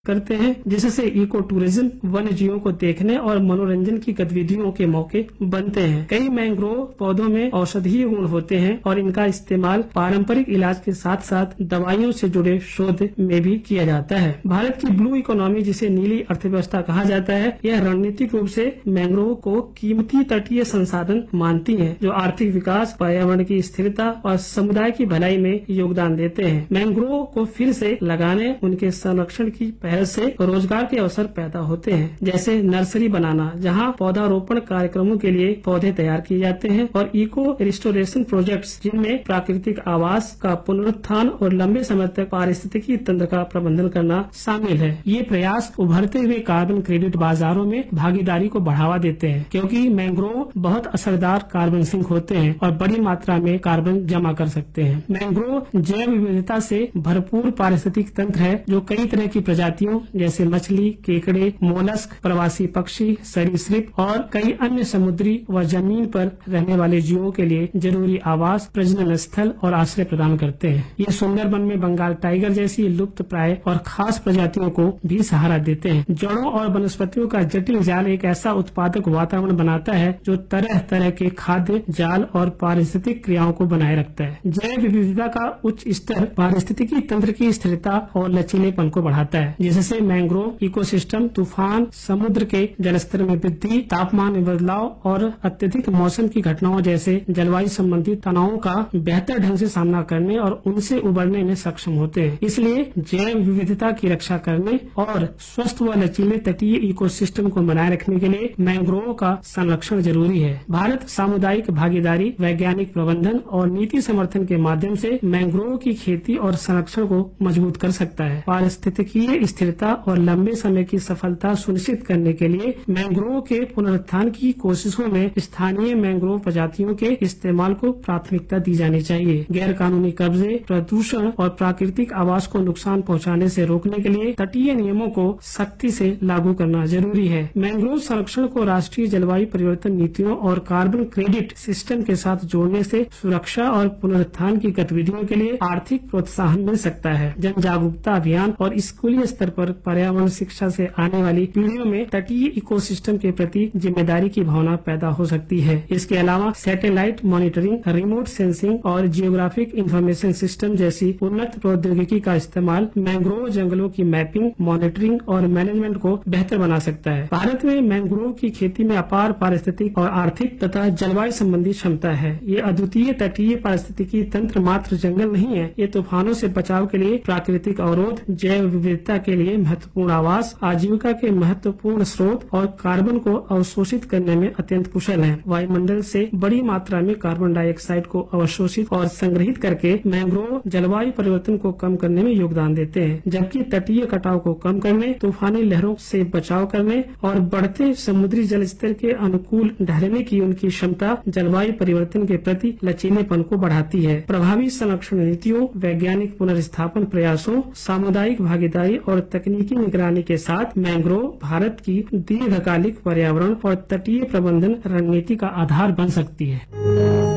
करते हैं, जिससे इको टूरिज्म वन्य जीवों को देखने और मनोरंजन की गतिविधियों के मौके बनते हैं। कई मैंग्रोव पौधों में औषधीय गुण होते हैं और इनका इस्तेमाल पारंपरिक इलाज के साथ साथ दवाइयों से जुड़े शोध में भी किया जाता है। भारत की ब्लू इकोनॉमी, जिसे नीली अर्थव्यवस्था कहा जाता है, यह रणनीतिक रूप से मैंग्रोव को कीमती तटीय संसाधन मानती है, जो आर्थिक विकास, पर्यावरण की स्थिरता और समुदाय की भलाई में योगदान देते हैं। मैंग्रोव को फिर से लगाने, उनके संरक्षण की पहल से रोजगार के अवसर पैदा होते हैं, जैसे नर्सरी बनाना, जहां पौधारोपण कार्यक्रमों के लिए पौधे तैयार किए जाते हैं, और इको रिस्टोरेशन प्रोजेक्ट्स, जिनमें प्राकृतिक आवास का पुनरुत्थान और लंबे समय तक पारिस्थितिकी तंत्र का प्रबंधन करना शामिल है। ये प्रयास उभरते हुए कार्बन क्रेडिट बाजारों में भागीदारी को बढ़ावा देते हैं, क्योंकि मैंग्रोव बहुत असरदार कार्बन सिंक होते हैं और बड़ी मात्रा में कार्बन जमा कर सकते हैं। मैंग्रोव जैव विविधता से भरपूर पारिस्थितिक तंत्र है, जो कई तरह की प्रजातियों जैसे मछली, केकड़े, मोलस्क, प्रवासी पक्षी, सरीसृप और कई अन्य समुद्री व जमीन पर रहने वाले जीवों के लिए जरूरी आवास, प्रजनन स्थल और आश्रय प्रदान करते हैं। ये सुंदरबन में बंगाल टाइगर जैसी लुप्त प्राय और खास प्रजातियों को भी सहारा देते हैं। जड़ों और वनस्पतियों का जटिल जाल एक ऐसा उत्पादक वातावरण बनाता है, जो तरह तरह के खाद्य जाल और पारिस्थितिक क्रियाओं को बनाए रखता है। जैव विविधता का उच्च स्तर पारिस्थितिकी तंत्र की स्थिरता और लचीलेपन को बढ़ाता है, जिससे मैंग्रोव इकोसिस्टम तूफान, समुद्र के जलस्तर में वृद्धि, तापमान में बदलाव और अत्यधिक मौसम की घटनाओं जैसे जलवायु संबंधी तनावों का बेहतर ढंग से सामना करने और उनसे उबरने में सक्षम होते हैं। इसलिए जैव विविधता की रक्षा करने और स्वस्थ व लचीले तटीय इकोसिस्टम को बनाए रखने के लिए मैंग्रोव का संरक्षण जरूरी है। भारत सामुदायिक भागीदारी, वैज्ञानिक प्रबंधन और नीति समर्थन के माध्यम से मैंग्रोव की खेती और संरक्षण को मजबूत कर सकता है। पारिस्थितिकीय स्थिरता और लंबे समय की सफलता सुनिश्चित करने के लिए मैंग्रोव के पुनरुत्थान की कोशिशों में स्थानीय मैंग्रोव प्रजातियों के इस्तेमाल को प्राथमिकता दी जानी चाहिए। गैर कानूनी कब्जे, प्रदूषण और प्राकृतिक आवास को नुकसान पहुंचाने से रोकने के लिए तटीय नियमों को सख्ती से लागू करना जरूरी है। मैंग्रोव संरक्षण को राष्ट्रीय जलवायु परिवर्तन नीतियों और कार्बन क्रेडिट सिस्टम के साथ जोड़ने से सुरक्षा और पुनरुत्थान की गतिविधियों के लिए आर्थिक प्रोत्साहन मिल सकता है। जन जागरूकता अभियान और स्कूली स्तर पर पर्यावरण शिक्षा से आने वाली पीढ़ियों में तटीय इकोसिस्टम के प्रति जिम्मेदारी की भावना पैदा हो सकती है। इसके अलावा सैटेलाइट मॉनिटरिंग, रिमोट सेंसिंग और जियोग्राफिक इंफॉर्मेशन सिस्टम जैसी उन्नत प्रौद्योगिकी का इस्तेमाल मैंग्रोव जंगलों की मैपिंग, मॉनिटरिंग और मैनेजमेंट को बेहतर बना सकता है। भारत में मैंग्रोव की खेती में अपार पारिस्थितिक और आर्थिक तथा जलवायु संबंधी क्षमता है। ये अद्वितीय तटीय पारिस्थितिकी तंत्र मात्र जंगल नहीं है, ये तूफानों से बचाव के लिए प्राकृतिक अवरोध, जैव विविधता के लिए महत्वपूर्ण आवास, आजीविका के महत्वपूर्ण स्रोत और कार्बन को अवशोषित करने में अत्यंत कुशल है। वायुमंडल से बड़ी मात्रा में कार्बन डाइऑक्साइड को अवशोषित और संग्रहित करके मैंग्रोव जलवायु परिवर्तन को कम करने में योगदान देते हैं, जबकि तटीय कटाव को कम करने, तूफानी लहरों से बचाव करने और बढ़ते समुद्री जल स्तर के अनुकूल ठहरने की उनकी क्षमता जलवायु परिवर्तन के प्रति लचीलेपन को बढ़ाती है। प्रभावी संरक्षण नीतियों, वैज्ञानिक पुनर्स्थापन प्रयासों, सामुदायिक भागीदारी और तकनीकी निगरानी के साथ मैंग्रोव भारत की दीर्घकालिक पर्यावरण और तटीय प्रबंधन रणनीति का आधार बन सकती है।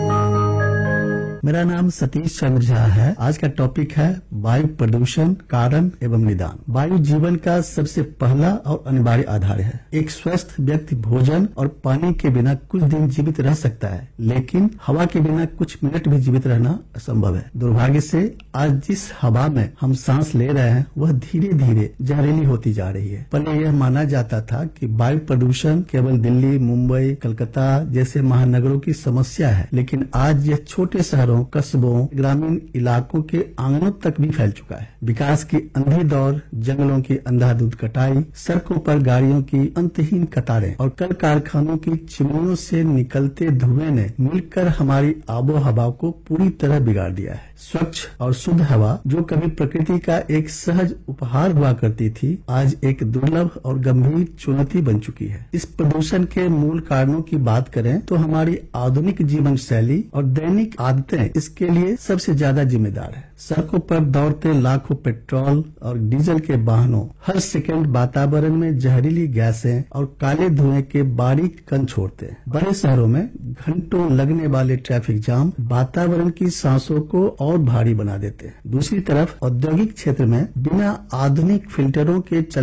मेरा नाम सतीश चंद्र झा है। आज का टॉपिक है वायु प्रदूषण, कारण एवं निदान। वायु जीवन का सबसे पहला और अनिवार्य आधार है। एक स्वस्थ व्यक्ति भोजन और पानी के बिना कुछ दिन जीवित रह सकता है, लेकिन हवा के बिना कुछ मिनट भी जीवित रहना असंभव है। दुर्भाग्य से आज जिस हवा में हम सांस ले रहे हैं वह धीरे धीरे जहरीली होती जा रही है। पहले यह माना जाता था कि वायु प्रदूषण केवल दिल्ली, मुंबई, कलकत्ता जैसे महानगरों की समस्या है, लेकिन आज यह छोटे शहरों, कस्बों, ग्रामीण इलाकों के आंगनों तक भी फैल चुका है। विकास की अंधी दौड़, जंगलों की अंधाधुंध कटाई, सड़कों पर गाड़ियों की अंतहीन कतारें और कल कारखानों की चिमनियों से निकलते धुएं ने मिलकर हमारी आबो हवा को पूरी तरह बिगाड़ दिया है। स्वच्छ और शुद्ध हवा, जो कभी प्रकृति का एक सहज उपहार हुआ करती थी, आज एक दुर्लभ और गंभीर चुनौती बन चुकी है। इस प्रदूषण के मूल कारणों की बात करें तो हमारी आधुनिक जीवन शैली और दैनिक आदतें वाहन इसके लिए सबसे ज्यादा जिम्मेदार है। सड़कों पर दौड़ते लाखों पेट्रोल और डीजल के वाहनों हर सेकंड वातावरण में जहरीली गैसें और काले धुएं के बारीक कण छोड़ते हैं। बड़े शहरों में घंटों लगने वाले ट्रैफिक जाम वातावरण की सांसों को और भारी बना देते हैं। दूसरी तरफ औद्योगिक क्षेत्र में बिना आधुनिक फिल्टरों के